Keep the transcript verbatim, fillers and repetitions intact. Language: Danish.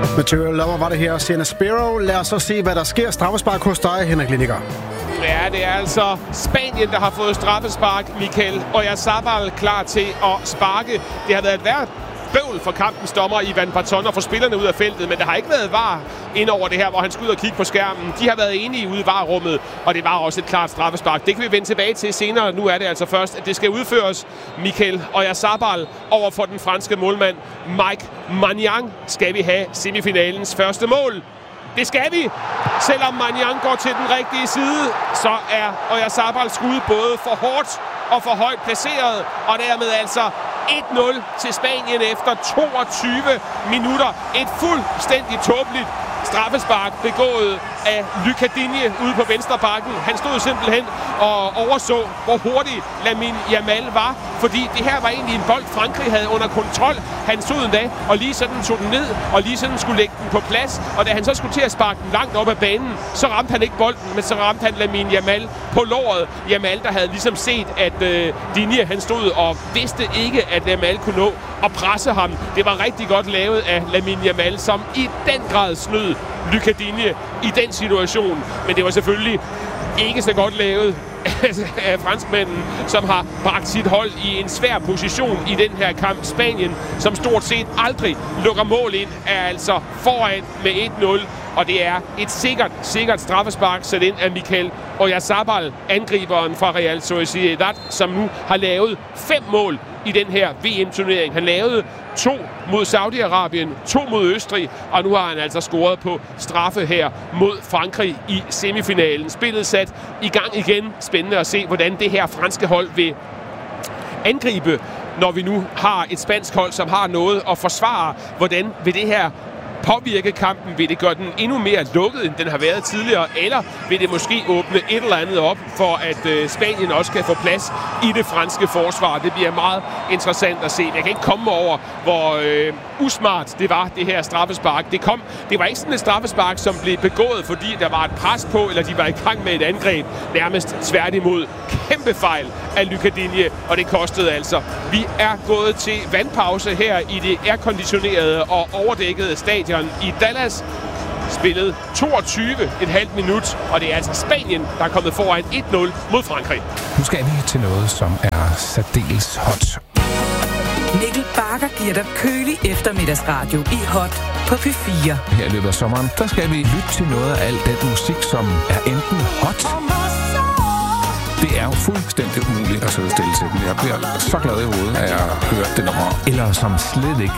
Material Lover var det her, Sienna Sparrow. Lad os så se, hvad der sker. Straffespark hos dig, Henrik Lineker. Ja, det er altså Spanien, der har fået straffespark, Mikel Oyarzabal klar til at sparke. Det har været et værd bøvl for kampens dommer Ivan Barton og for spillerne ud af feltet, men der har ikke været V A R ind over det her, hvor han skulle ud og kigge på skærmen. De har været enige ude i V A R-rummet, og det var også et klart straffespark. Det kan vi vende tilbage til senere. Nu er det altså først, at det skal udføres. Mikel Oyarzabal over for den franske målmand Mike Maignan skal vi have semifinalens første mål. Det skal vi! Selvom Maignan går til den rigtige side, så er Oyarzabals skud både for hårdt og for højt placeret, og dermed altså et nul til Spanien efter toogtyve minutter. Et fuldstændig tåbeligt straffespark begået af Lucas Digne ude på venstre bakken. Han stod simpelthen og overså, hvor hurtig Lamine Yamal var, fordi det her var egentlig en bold, Frankrig havde under kontrol. Han stod endda og lige sådan tog den ned, og lige sådan skulle lægge den på plads, og da han så skulle til at sparke den langt op ad banen, så ramte han ikke bolden, men så ramte han Lamine Yamal på låret. Yamal, der havde ligesom set, at øh, Digne, han stod og vidste ikke, at Yamal kunne nå at presse ham. Det var rigtig godt lavet af Lamine Yamal, som i den grad snød Lucas Digne i den situation. Men det var selvfølgelig ikke så godt lavet af franskmanden, som har bragt sit hold i en svær position i den her kamp. Spanien, som stort set aldrig lukker mål ind, er altså foran med et nul. Og det er et sikkert, sikkert straffespark sat ind af Mikel Oyarzabal, angriberen fra Real Sociedad, som nu har lavet fem mål i den her V M-turnering. Han lavede to mod Saudi-Arabien, to mod Østrig, og nu har han altså scoret på straffe her mod Frankrig i semifinalen. Spillet sat i gang igen. Spændende at se, hvordan det her franske hold vil angribe, når vi nu har et spansk hold, som har noget at forsvare. Hvordan vil det her påvirke kampen? Vil det gøre den endnu mere lukket, end den har været tidligere? Eller vil det måske åbne et eller andet op, for at øh, Spanien også kan få plads i det franske forsvar? Det bliver meget interessant at se. Jeg kan ikke komme over, hvor øh, usmart det var, det her straffespark. Det, kom, det var ikke sådan et straffespark, som blev begået, fordi der var et pres på, eller de var i gang med et angreb. Nærmest tværtimod. Kæmpe fejl af Lucas Digne, og det kostede altså. Vi er gået til vandpause her i det airconditionerede og overdækkede stadion i Dallas. Spillet toogtyve komma fem minut, og det er altså Spanien, der er kommet foran et nul mod Frankrig. Nu skal vi til noget, som er særdeles hot. Mikkel Bakker giver dig kølig eftermiddagsradio i Hot på P fire. Her i løbet af sommeren, der skal vi lytte til noget af al den musik, som er enten hot. Det er jo fuldstændig umuligt at sidde stille til den. Jeg bliver så glad i hovedet, at jeg har hørt det nummer. Eller som slet ikke